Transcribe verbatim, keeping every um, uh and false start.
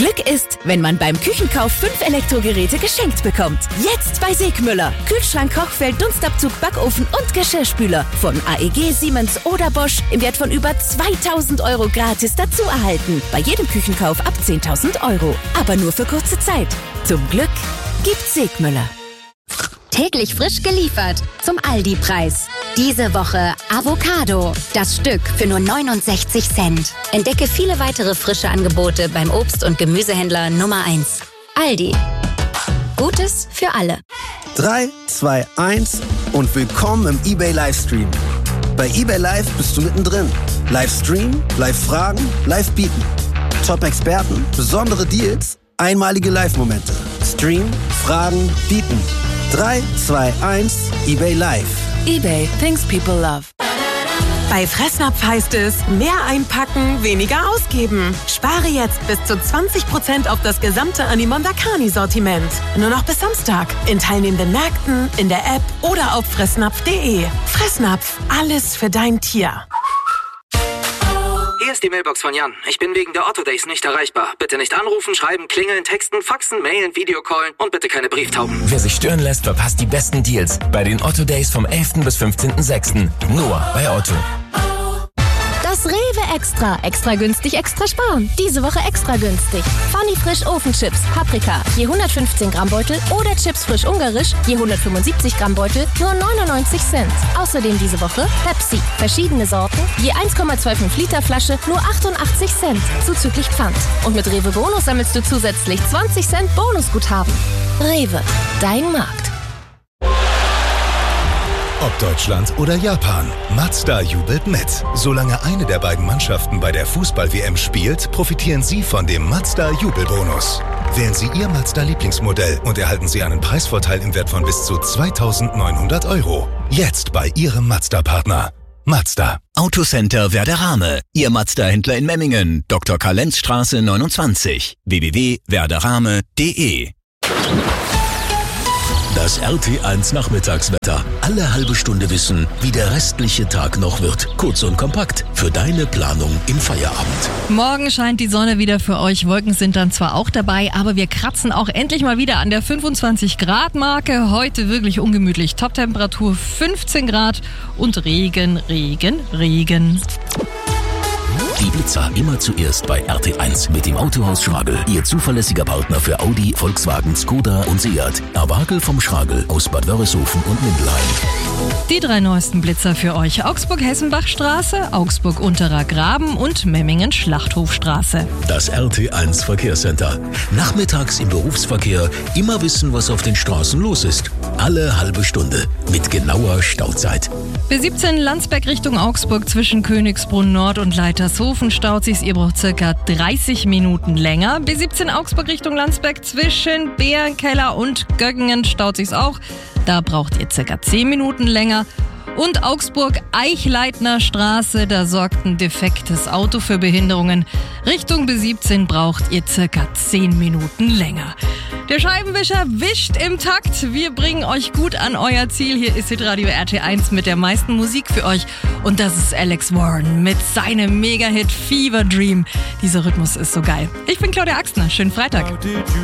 Glück ist, wenn man beim Küchenkauf fünf Elektrogeräte geschenkt bekommt. Jetzt bei Segmüller. Kühlschrank, Kochfeld, Dunstabzug, Backofen und Geschirrspüler. Von A E G, Siemens oder Bosch im Wert von über zweitausend Euro gratis dazu erhalten. Bei jedem Küchenkauf ab zehntausend Euro. Aber nur für kurze Zeit. Zum Glück gibt's Segmüller. Täglich frisch geliefert zum Aldi-Preis. Diese Woche Avocado. Das Stück für nur neunundsechzig Cent. Entdecke viele weitere frische Angebote beim Obst- und Gemüsehändler Nummer eins. Aldi. Gutes für alle. drei, zwei, eins und willkommen im eBay Livestream. Bei eBay Live bist du mittendrin. Livestream, Live-Fragen, Live-Bieten. Top-Experten, besondere Deals, einmalige Live-Momente. Stream, Fragen, Bieten. drei, zwei, eins, eBay Live. eBay, things people love. Bei Fressnapf heißt es, mehr einpacken, weniger ausgeben. Spare jetzt bis zu zwanzig Prozent auf das gesamte Animondakani-Sortiment. Nur noch bis Samstag. In teilnehmenden Märkten, in der App oder auf fressnapf punkt de. Fressnapf, alles für dein Tier. Hier ist die Mailbox von Jan. Ich bin wegen der Otto Days nicht erreichbar. Bitte nicht anrufen, schreiben, klingeln, texten, faxen, mailen, Videocallen und bitte keine Brieftauben. Wer sich stören lässt, verpasst die besten Deals bei den Otto Days vom elften bis fünfzehnten sechsten Nur bei Otto. Das Rewe Extra. Extra günstig, extra sparen. Diese Woche extra günstig. Funny Frisch Ofenchips, Paprika, je hundertfünfzehn Gramm Beutel oder Chips frisch ungarisch, je hundertfünfundsiebzig Gramm Beutel, nur neunundneunzig Cent. Außerdem diese Woche Pepsi. Verschiedene Sorten, je eins Komma fünfundzwanzig Liter Flasche, nur achtundachtzig Cent. Zuzüglich Pfand. Und mit Rewe Bonus sammelst du zusätzlich zwanzig Cent Bonusguthaben. Rewe. Dein Markt. Ob Deutschland oder Japan, Mazda jubelt mit. Solange eine der beiden Mannschaften bei der Fußball-W M spielt, profitieren Sie von dem Mazda-Jubelbonus. Wählen Sie Ihr Mazda-Lieblingsmodell und erhalten Sie einen Preisvorteil im Wert von bis zu zweitausendneunhundert Euro. Jetzt bei Ihrem Mazda-Partner. Mazda. Autocenter Werderame. Ihr Mazda-Händler in Memmingen. Doktor Karl-Lenz-Straße neunundzwanzig. w w w punkt werderame punkt de. Das R T eins Nachmittagswetter. Alle halbe Stunde wissen, wie der restliche Tag noch wird. Kurz und kompakt für deine Planung im Feierabend. Morgen scheint die Sonne wieder für euch. Wolken sind dann zwar auch dabei, aber wir kratzen auch endlich mal wieder an der fünfundzwanzig Grad Marke. Heute wirklich ungemütlich. Toptemperatur fünfzehn Grad und Regen, Regen, Regen. Die Blitzer immer zuerst bei R T eins mit dem Autohaus Schragel. Ihr zuverlässiger Partner für Audi, Volkswagen, Skoda und Seat. Erwagel vom Schragel aus Bad Wörishofen und Mindelheim. Die drei neuesten Blitzer für euch. Augsburg-Hessenbachstraße, Augsburg-Unterer Graben und Memmingen-Schlachthofstraße. Das R T eins Verkehrscenter. Nachmittags im Berufsverkehr immer wissen, was auf den Straßen los ist. Alle halbe Stunde mit genauer Stauzeit. B siebzehn Landsberg Richtung Augsburg zwischen Königsbrunn Nord und Leitershofen staut sich's. Ihr braucht circa dreißig Minuten länger. B siebzehn Augsburg Richtung Landsberg zwischen Bärenkeller und Göggingen staut sich's auch. Da braucht ihr circa zehn Minuten länger. Und Augsburg-Eichleitner Straße, da sorgt ein defektes Auto für Behinderungen. Richtung B siebzehn braucht ihr circa zehn Minuten länger. Der Scheibenwischer wischt im Takt. Wir bringen euch gut an euer Ziel. Hier ist Hitradio R T eins mit der meisten Musik für euch. Und das ist Alex Warren mit seinem Mega-Hit Fever Dream. Dieser Rhythmus ist so geil. Ich bin Claudia Axtner. Schönen Freitag.